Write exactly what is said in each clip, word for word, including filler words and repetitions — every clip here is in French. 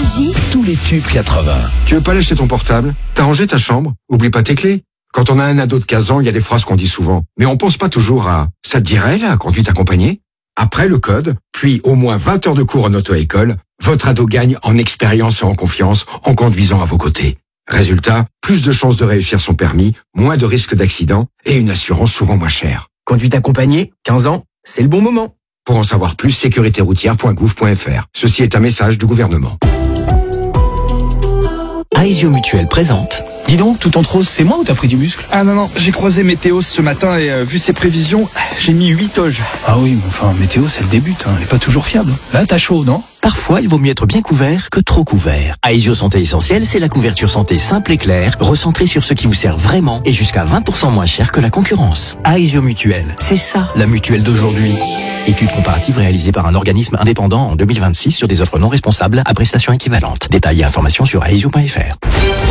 Nostalgie, tous les tubes quatre-vingts. Tu veux pas lâcher ton portable? T'as rangé ta chambre? Oublie pas tes clés. Quand on a un ado de quinze ans, il y a des phrases qu'on dit souvent. Mais on pense pas toujours à « ça te dirait, la conduite accompagnée ?» Après le code, puis au moins vingt heures de cours en auto-école, votre ado gagne en expérience et en confiance en conduisant à vos côtés. Résultat, plus de chances de réussir son permis, moins de risques d'accident et une assurance souvent moins chère. Conduite accompagnée, quinze ans, c'est le bon moment. Pour en savoir plus, sécurité routière point gouv point f r. Ceci est un message du gouvernement. Aesio Mutuelle présente. Dis donc, tout en rose, c'est moi ou t'as pris du muscle? Ah non, non, j'ai croisé Météo ce matin et euh, vu ses prévisions, j'ai mis huit toges. Ah oui, mais enfin, Météo, c'est le début, hein. Elle est pas toujours fiable. Là, t'as chaud, non? Parfois, il vaut mieux être bien couvert que trop couvert. Aesio Santé Essentielle, c'est la couverture santé simple et claire, recentrée sur ce qui vous sert vraiment et jusqu'à vingt pour cent moins cher que la concurrence. Aesio Mutuelle, c'est ça, la mutuelle d'aujourd'hui. Étude comparative réalisée par un organisme indépendant en deux mille vingt-six sur des offres non responsables à prestations équivalentes. Détails et informations sur aesio point f r.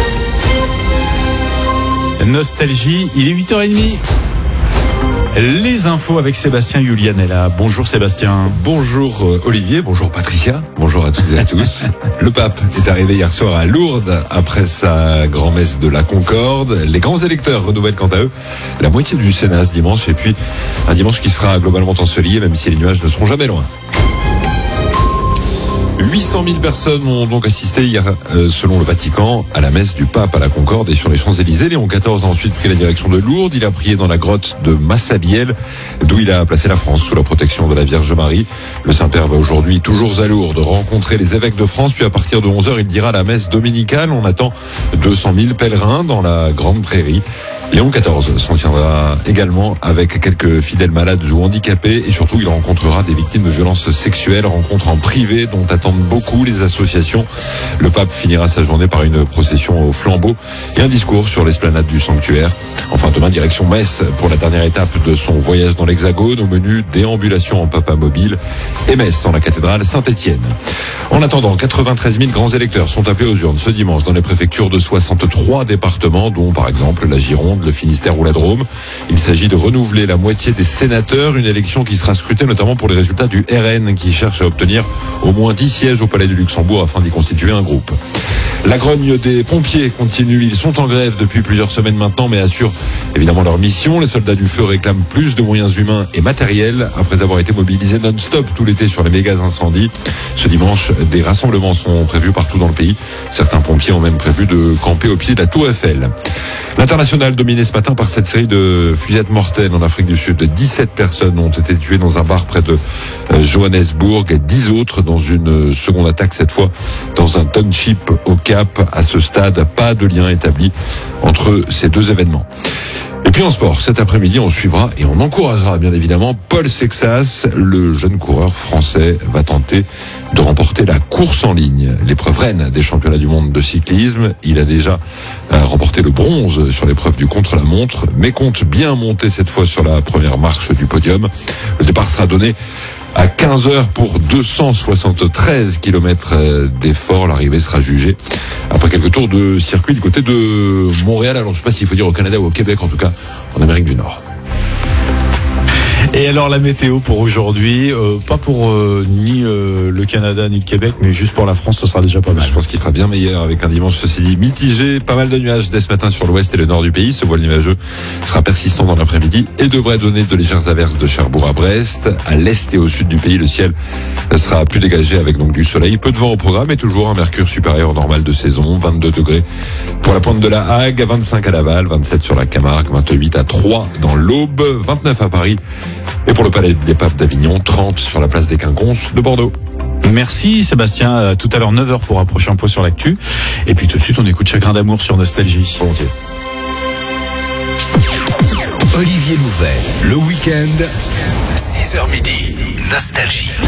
Nostalgie, il est huit heures trente. Les infos avec Sébastien Julianella. Bonjour Sébastien. Bonjour euh, Olivier, bonjour Patricia, bonjour à toutes et à tous. Le pape est arrivé hier soir à Lourdes après sa grand-messe de la Concorde. Les grands électeurs renouvellent quant à eux la moitié du Sénat ce dimanche, et puis un dimanche qui sera globalement ensoleillé, même si les nuages ne seront jamais loin. huit cent mille personnes ont donc assisté hier, euh, selon le Vatican, à la messe du pape à la Concorde et sur les Champs-Élysées. Léon quatorze a ensuite pris la direction de Lourdes. Il a prié dans la grotte de Massabielle, d'où il a placé la France sous la protection de la Vierge Marie. Le Saint-Père va aujourd'hui, toujours à Lourdes, rencontrer les évêques de France. Puis à partir de onze heures, il dira la messe dominicale. On attend deux cent mille pèlerins dans la Grande Prairie. Léon quatorze s'en tiendra également avec quelques fidèles malades ou handicapés, et surtout il rencontrera des victimes de violences sexuelles, rencontres en privé dont attendent beaucoup les associations. Le pape finira sa journée par une procession au flambeau et un discours sur l'esplanade du sanctuaire. Enfin, demain, direction Metz pour la dernière étape de son voyage dans l'Hexagone. Au menu, déambulation en papa mobile et messe dans la cathédrale Saint-Étienne. En attendant, quatre-vingt-treize mille grands électeurs sont appelés aux urnes ce dimanche dans les préfectures de soixante-trois départements, dont par exemple la Gironde, le Finistère ou la Drôme. Il s'agit de renouveler la moitié des sénateurs, une élection qui sera scrutée notamment pour les résultats du R N, qui cherche à obtenir au moins dix sièges au Palais du Luxembourg afin d'y constituer un groupe. La grogne des pompiers continue. Ils sont en grève depuis plusieurs semaines maintenant, mais assurent évidemment leur mission. Les soldats du feu réclament plus de moyens humains et matériels après avoir été mobilisés non-stop tout l'été sur les méga incendies. Ce dimanche, des rassemblements sont prévus partout dans le pays. Certains pompiers ont même prévu de camper au pied de la Tour Eiffel. L'international dominé ce matin par cette série de fusillades mortelles en Afrique du Sud. dix-sept personnes ont été tuées dans un bar près de Johannesburg, dix autres dans une seconde attaque, cette fois dans un township au Cap. À ce stade, pas de lien établi entre ces deux événements. Et puis en sport, cet après-midi, on suivra et on encouragera bien évidemment Paul Sexas. Le jeune coureur français va tenter de remporter la course en ligne, l'épreuve reine des championnats du monde de cyclisme. Il a déjà remporté le bronze sur l'épreuve du contre-la-montre, mais compte bien monter cette fois sur la première marche du podium. Le départ sera donné à quinze heures pour deux cent soixante-treize kilomètres d'effort. L'arrivée sera jugée après quelques tours de circuit du côté de Montréal. Alors je ne sais pas s'il faut dire au Canada ou au Québec, en tout cas en Amérique du Nord. Et alors la météo pour aujourd'hui, euh, pas pour euh, ni euh, le Canada ni le Québec, mais juste pour la France, ce sera déjà pas mal. Je pense qu'il fera bien meilleur avec un dimanche, ceci dit, mitigé. Pas mal de nuages dès ce matin sur l'ouest et le nord du pays. Ce voile nuageux sera persistant dans l'après-midi et devrait donner de légères averses de Cherbourg à Brest. À l'est et au sud du pays, le ciel sera plus dégagé avec donc du soleil. Peu de vent au programme et toujours un mercure supérieur au normal de saison. vingt-deux degrés pour la pointe de la Hague, vingt-cinq à Laval, vingt-sept sur la Camargue, vingt-huit à Troyes dans l'Aube, vingt-neuf à Paris. Et pour le Palais des Papes d'Avignon, trente sur la place des Quinconces de Bordeaux. Merci Sébastien, à tout à l'heure neuf heures pour un prochain point sur l'actu. Et puis tout de suite on écoute Chagrin d'amour sur Nostalgie. Volontiers. Olivier Louvet, le week-end, six heures midi, Nostalgie.